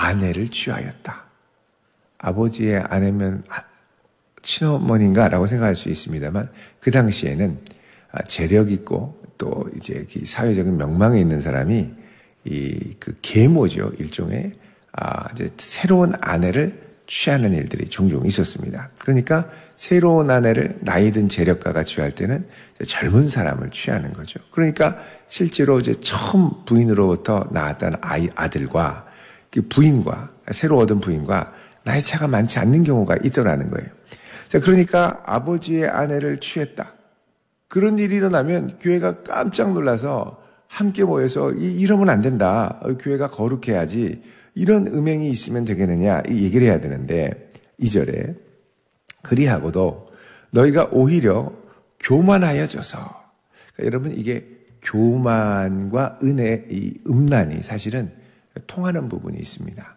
아내를 취하였다. 아버지의 아내면 친어머니인가 라고 생각할 수 있습니다만 그 당시에는 재력 있고 또 이제 사회적인 명망에 있는 사람이 그 계모죠. 일종의 이제 새로운 아내를 취하는 일들이 종종 있었습니다. 그러니까 새로운 아내를 나이 든 재력가가 취할 때는 젊은 사람을 취하는 거죠. 그러니까 실제로 이제 처음 부인으로부터 낳았던 아들과 그 부인과 새로 얻은 부인과 나이 차가 많지 않는 경우가 있더라는 거예요. 자, 그러니까 아버지의 아내를 취했다. 그런 일이 일어나면 교회가 깜짝 놀라서 함께 모여서 이러면 안 된다. 교회가 거룩해야지. 이런 음행이 있으면 되겠느냐 이 얘기를 해야 되는데 2절에 그리하고도 너희가 오히려 교만하여져서 그러니까 여러분 이게 교만과 은혜 이 음란이 사실은 통하는 부분이 있습니다.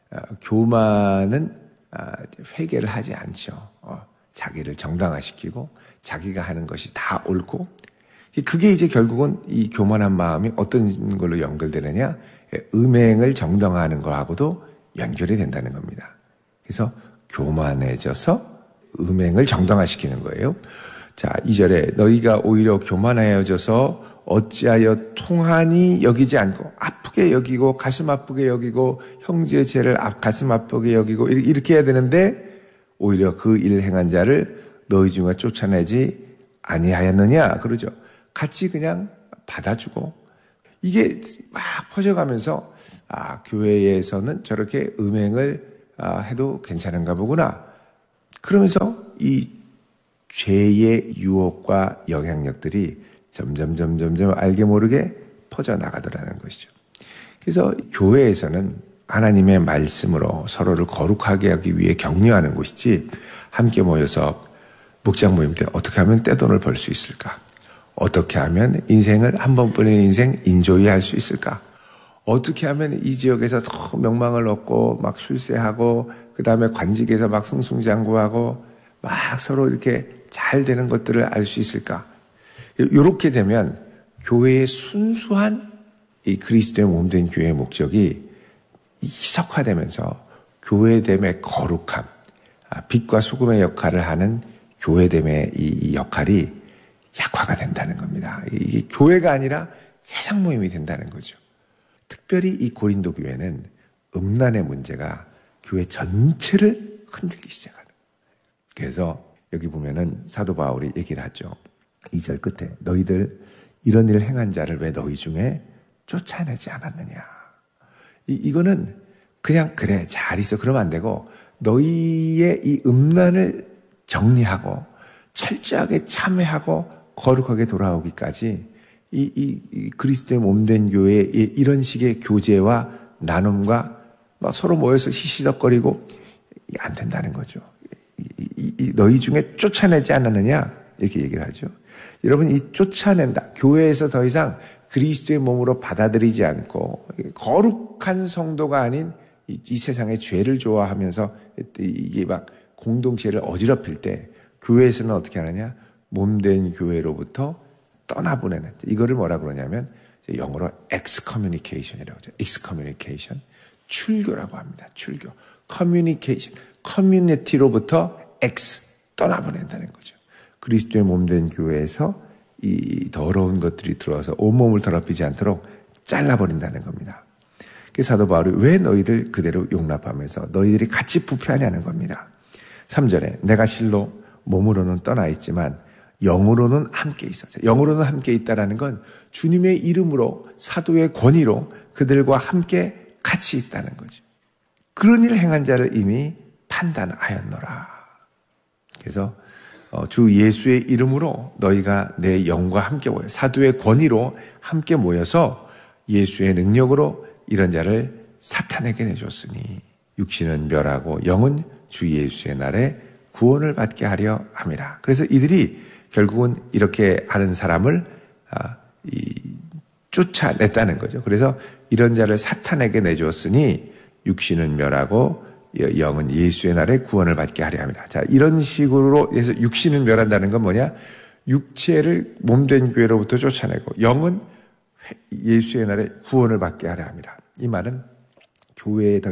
교만은 회개를 하지 않죠. 자기를 정당화시키고 자기가 하는 것이 다 옳고 그게 이제 결국은 이 교만한 마음이 어떤 걸로 연결되느냐 음행을 정당화하는 거하고도 연결이 된다는 겁니다. 그래서 교만해져서 음행을 정당화시키는 거예요. 자, 2절에 너희가 오히려 교만하여져서 어찌하여 통한이 여기지 않고 아프게 여기고 가슴 아프게 여기고 형제의 죄를 가슴 아프게 여기고 이렇게 해야 되는데 오히려 그 일 행한 자를 너희 중에 쫓아내지 아니하였느냐 그러죠. 같이 그냥 받아주고 이게 막 퍼져가면서 교회에서는 저렇게 음행을 해도 괜찮은가 보구나. 그러면서 이 죄의 유혹과 영향력들이 점점 알게 모르게 퍼져나가더라는 것이죠. 그래서 교회에서는 하나님의 말씀으로 서로를 거룩하게 하기 위해 격려하는 곳이지 함께 모여서 목장 모임 때 어떻게 하면 떼돈을 벌 수 있을까? 어떻게 하면 인생을 한 번뿐인 인생 인조이 할 수 있을까? 어떻게 하면 이 지역에서 더 명망을 얻고 막 출세하고 그 다음에 관직에서 막 승승장구하고 막 서로 이렇게 잘 되는 것들을 알 수 있을까? 이렇게 되면 교회의 순수한 이 그리스도의 몸된 교회의 목적이 희석화되면서 교회됨의 거룩함, 빛과 소금의 역할을 하는 교회됨의 이 역할이 약화가 된다는 겁니다. 이게 교회가 아니라 세상 모임이 된다는 거죠. 특별히 이 고린도 교회는 음란의 문제가 교회 전체를 흔들기 시작하는 거예요. 그래서 여기 보면은 사도 바울이 얘기를 하죠. 2절 끝에 너희들 이런 일을 행한 자를 왜 너희 중에 쫓아내지 않았느냐. 이거는 그냥 그래 잘 있어 그러면 안 되고 너희의 이 음란을 정리하고 철저하게 참회하고 거룩하게 돌아오기까지 이 그리스도의 몸된 교회의 이런 식의 교제와 나눔과 막 서로 모여서 시시덕거리고 안 된다는 거죠. 너희 중에 쫓아내지 않았느냐 이렇게 얘기를 하죠. 여러분 이 쫓아낸다. 교회에서 더 이상 그리스도의 몸으로 받아들이지 않고 거룩한 성도가 아닌 이 세상의 죄를 좋아하면서 이게 막 공동체를 어지럽힐 때 교회에서는 어떻게 하느냐? 몸된 교회로부터 떠나보내는 이거를 뭐라 그러냐면 영어로 excommunication이라고 하죠. excommunication 출교라고 합니다. 출교, communication, 커뮤니티로부터 떠나보낸다는 거죠. 그리스도의 몸된 교회에서 이 더러운 것들이 들어와서 온몸을 더럽히지 않도록 잘라버린다는 겁니다. 그래서 사도 바울이 왜 너희들 그대로 용납하면서 너희들이 같이 부패하냐는 겁니다. 3절에 내가 실로 몸으로는 떠나 있지만 영으로는 함께 있었어요. 영으로는 함께 있다라는 건 주님의 이름으로 사도의 권위로 그들과 함께 같이 있다는 거죠. 그런 일을 행한 자를 이미 판단하였노라. 그래서 주 예수의 이름으로 너희가 내 영과 함께 모여 사도의 권위로 함께 모여서 예수의 능력으로 이런 자를 사탄에게 내줬으니 육신은 멸하고 영은 주 예수의 날에 구원을 받게 하려 함이라. 그래서 이들이 결국은 이렇게 하는 사람을 쫓아냈다는 거죠. 그래서 이런 자를 사탄에게 내줬으니 육신은 멸하고 영은 예수의 날에 구원을 받게 하려 합니다. 자, 이런 식으로 해서 육신은 멸한다는 건 뭐냐? 육체를 몸된 교회로부터 쫓아내고 영은 예수의 날에 구원을 받게 하려 합니다. 이 말은 교회에 더